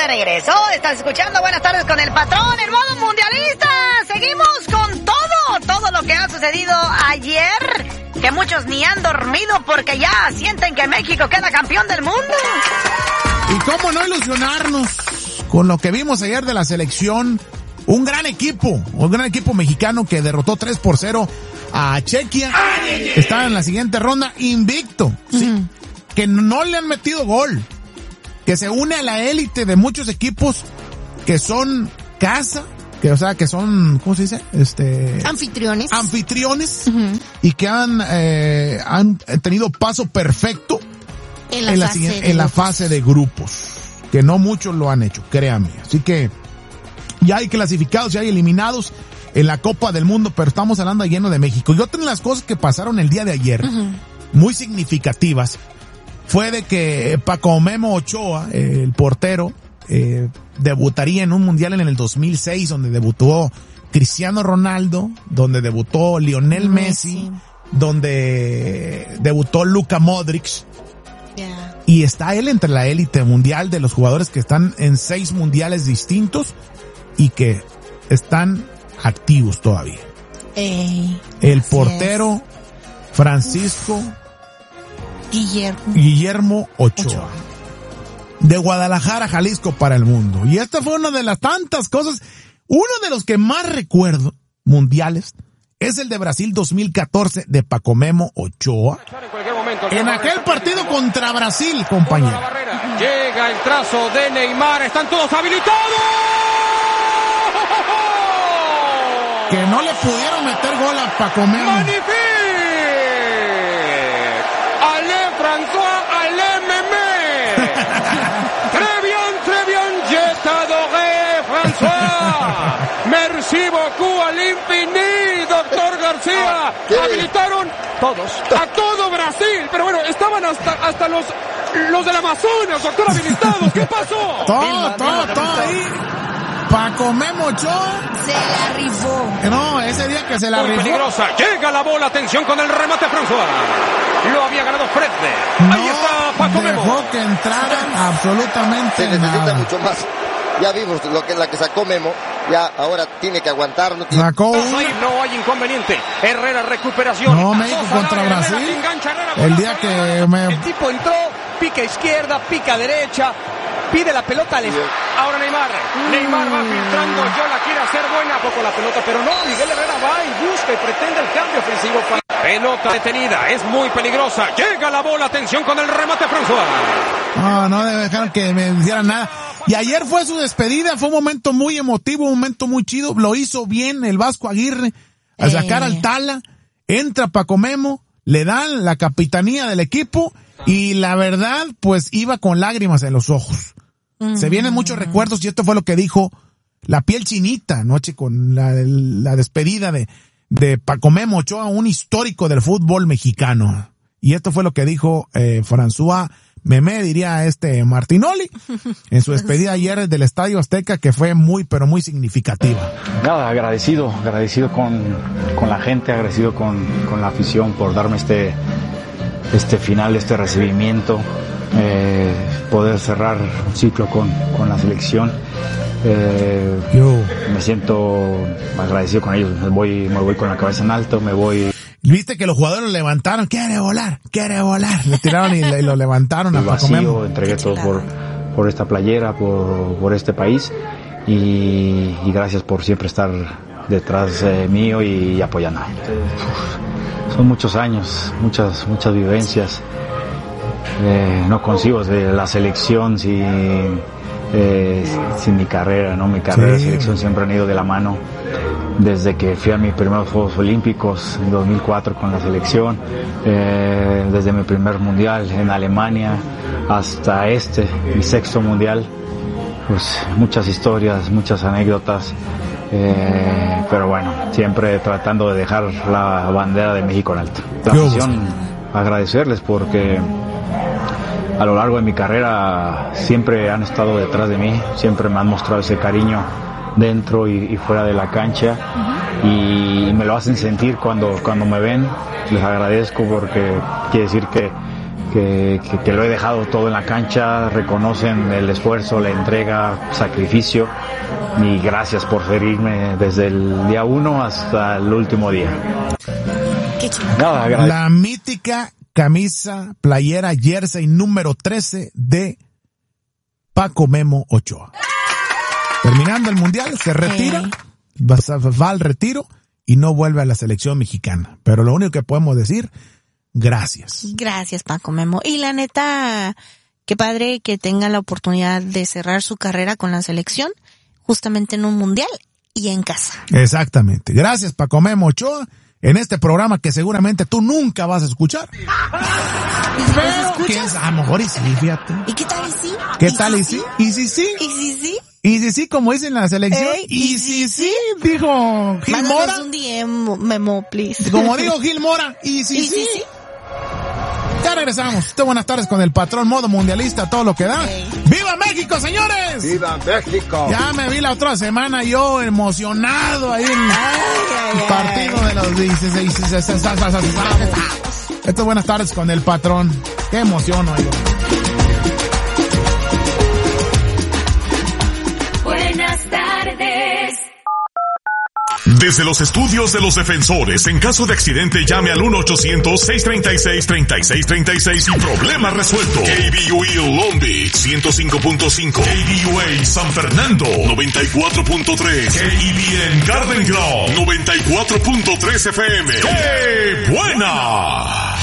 regreso. Estás escuchando Buenas Tardes con el Patrón, el modo mundialista. Seguimos con todo lo que ha sucedido ayer, que muchos ni han dormido porque ya sienten que México queda campeón del mundo. Y cómo no ilusionarnos con lo que vimos ayer de la selección. Un gran equipo mexicano que derrotó 3-0 a Chequia. Está en la siguiente ronda invicto, ¿sí? Que no le han metido gol. Que se une a la élite de muchos equipos que son casa, que son, ¿cómo se dice? Anfitriones. Y que han tenido paso perfecto en la fase de grupos. Que no muchos lo han hecho, créanme. Así que ya hay clasificados, ya hay eliminados en la Copa del Mundo, pero estamos hablando lleno de México. Y otra de las cosas que pasaron el día de ayer, muy significativas, fue de que Paco Memo Ochoa, el portero, debutaría en un mundial en el 2006, donde debutó Cristiano Ronaldo, donde debutó Lionel Messi, donde debutó Luka Modric. Y está él entre la élite mundial de los jugadores que están en 6 mundiales distintos y que están activos todavía. El portero Francisco Guillermo Ochoa. De Guadalajara, Jalisco para el mundo. Y esta fue una de las tantas cosas. Uno de los que más recuerdo mundiales es el de Brasil 2014 de Paco Memo Ochoa. En aquel partido contra Brasil, compañero. Llega el trazo de Neymar, están todos habilitados. Que no le pudieron meter gol a Paco Memo. ¡Magnifique! ¡Allez, François! ¡Allez, Mémé! ¡Très bien, je t'adore, François! ¡Merci beaucoup à l'infini, doctor García! Habilitaron todos, a todo Brasil, pero bueno, estaban hasta los del Amazonas, doctor, habilitados. ¿Qué pasó? Todo ahí. Paco Memo Ochoa se la rifó. No, ese día que se la rifó. Peligrosa. Llega la bola, atención con el remate, François. Lo había ganado Fred. Ahí está Paco Memo. Dejó que entraran absolutamente se necesita nada. Mucho más. Ya vimos la que sacó Memo. Ya ahora tiene que aguantar. Sacó no hay inconveniente. Herrera, recuperación. No, México contra Brasil. El día que el tipo entró, pica izquierda, pica derecha, pide la pelota al... Ahora Neymar va filtrando, yo la quiero hacer buena, poco la pelota, pero no, Miguel Herrera va y busca y pretende el cambio ofensivo. Pelota detenida, es muy peligrosa, llega la bola, atención con el remate, François. No dejaron que me hicieran nada. Y ayer fue su despedida, fue un momento muy emotivo, un momento muy chido, lo hizo bien el Vasco Aguirre, a sacar al Tala, entra Paco Memo, le dan la capitanía del equipo y la verdad, pues iba con lágrimas en los ojos. Se vienen muchos recuerdos y esto fue lo que dijo la piel chinita anoche con la despedida de Paco Memo Ochoa, un histórico del fútbol mexicano. Y esto fue lo que dijo François Memé, diría Martinoli, en su despedida ayer del Estadio Azteca, que fue muy, pero muy significativa. Nada, agradecido con la gente, agradecido con la afición por darme este final, este recibimiento, poder cerrar un ciclo con la selección. Me siento agradecido con ellos, me voy con la cabeza en alto, me voy. Viste que los jugadores lo levantaron, quiere volar, le tiraron y lo levantaron a Paco Memo. Entregué todo por esta playera, por este país y gracias por siempre estar detrás mío y apoyando. Son muchos años, muchas vivencias. No concibo de la selección sin mi carrera, ¿no? Mi carrera y selección siempre han ido de la mano. Desde que fui a mis primeros Juegos Olímpicos en 2004 con la selección, desde mi primer mundial en Alemania hasta mi sexto mundial, pues muchas historias, muchas anécdotas, pero bueno, siempre tratando de dejar la bandera de México en alto. La afición, agradecerles porque a lo largo de mi carrera siempre han estado detrás de mí, siempre me han mostrado ese cariño dentro y fuera de la cancha y me lo hacen sentir cuando me ven. Les agradezco porque quiere decir que que lo he dejado todo en la cancha, reconocen el esfuerzo, la entrega, sacrificio, y gracias por seguirme desde el día 1 hasta el último día. Qué chido. La mítica camisa, playera, jersey número 13 de Paco Memo Ochoa. Terminando el mundial, se retira, va al retiro y no vuelve a la selección mexicana. Pero lo único que podemos decir, gracias. Gracias, Paco Memo. Y la neta, qué padre que tenga la oportunidad de cerrar su carrera con la selección, justamente en un mundial y en casa. Exactamente. Gracias, Paco Memo Ochoa, en este programa que seguramente tú nunca vas a escuchar. Pero que a lo mejor y sí, fíjate. ¿Y qué tal y sí? ¿Qué tal y sí? ¿Y si sí? ¿Y si sí? Y si sí, como dicen en la selección. Y si sí, dijo Gil Mora. Mándanos un DM, Memo, please. Como dijo Gil Mora. Y si sí. Ya regresamos. Buenas tardes con el patrón modo mundialista, todo lo que da. ¡Viva México, señores! ¡Viva México! Ya me vi la otra semana yo emocionado ahí en el partido de los 16. Esto es Buenas tardes con el patrón. ¡Qué emoción, oigo! Buenas tardes. Desde los estudios de los defensores, en caso de accidente llame al 1-800-636-3636 y problema resuelto. KBUE Long Beach 105.5, KBUA San Fernando 94.3, KBN Garden Grove 94.3 FM. ¡Qué buena!